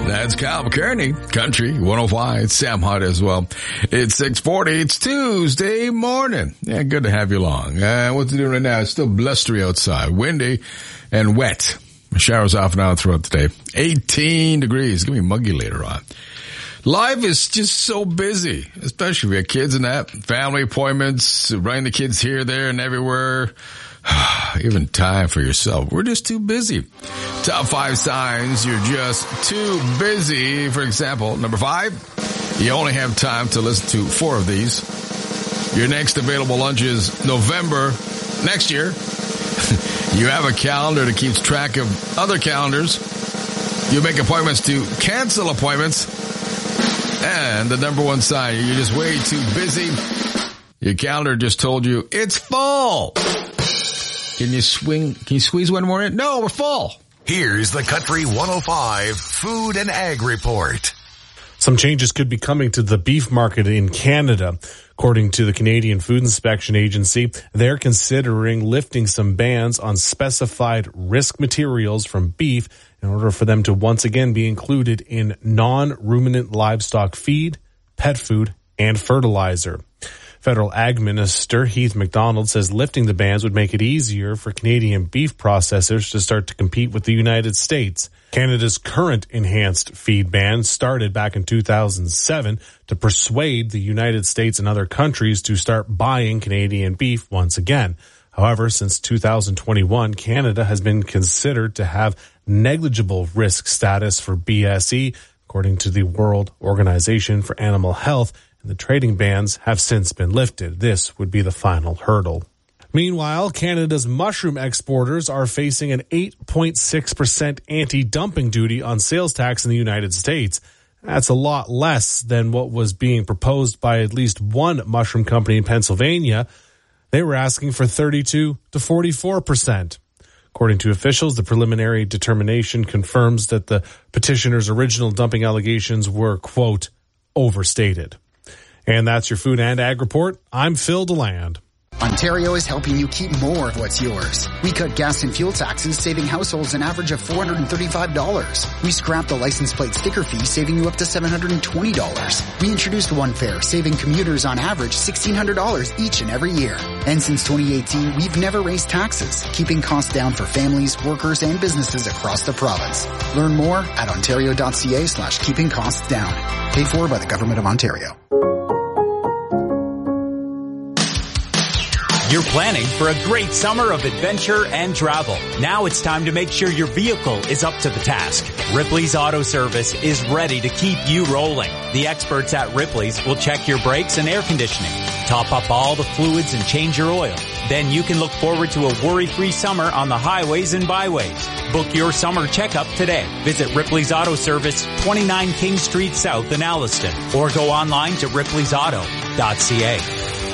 That's Kyle McCartney, Country 105. It's Sam Hunt as well. It's 6:40. It's Tuesday morning. Yeah, good to have you along. What's it doing right now? It's still blustery outside, windy and wet. Showers off and on throughout the day. 18 degrees. It's going to be muggy later on. Life is just so busy, especially if you have kids and that. Family appointments, running the kids here, there, and everywhere. Even time for yourself. We're just too busy. Top 5 signs you're just too busy. For example, number 5, you only have time to listen to 4 of these. Your next available lunch is November next year. You have a calendar that keeps track of other calendars. You make appointments to cancel appointments. And the number 1 sign, you're just way too busy. Your calendar just told you it's full. Can you squeeze one more in? No, we're full. Here's the Country 105 Food and Ag Report. Some changes could be coming to the beef market in Canada. According to the Canadian Food Inspection Agency, they're considering lifting some bans on specified risk materials from beef in order for them to once again be included in non-ruminant livestock feed, pet food, and fertilizer. Federal Ag Minister Heath MacDonald says lifting the bans would make it easier for Canadian beef processors to start to compete with the United States. Canada's current enhanced feed ban started back in 2007 to persuade the United States and other countries to start buying Canadian beef once again. However, since 2021, Canada has been considered to have negligible risk status for BSE, according to the World Organization for Animal Health. The trading bans have since been lifted. This would be the final hurdle. Meanwhile, Canada's mushroom exporters are facing an 8.6% anti-dumping duty on sales tax in the United States. That's a lot less than what was being proposed by at least one mushroom company in Pennsylvania. They were asking for 32 to 44%. According to officials, the preliminary determination confirms that the petitioner's original dumping allegations were, quote, overstated. And that's your Food and Ag Report. I'm Phil DeLand. Ontario is helping you keep more of what's yours. We cut gas and fuel taxes, saving households an average of $435. We scrapped the license plate sticker fee, saving you up to $720. We introduced One Fare, saving commuters on average $1,600 each and every year. And since 2018, we've never raised taxes, keeping costs down for families, workers, and businesses across the province. Learn more at ontario.ca/keeping costs down. Paid for by the Government of Ontario. You're planning for a great summer of adventure and travel. Now it's time to make sure your vehicle is up to the task. Ripley's Auto Service is ready to keep you rolling. The experts at Ripley's will check your brakes and air conditioning, top up all the fluids and change your oil. Then you can look forward to a worry-free summer on the highways and byways. Book your summer checkup today. Visit Ripley's Auto Service, 29 King Street South in Alliston, or go online to ripleysauto.ca.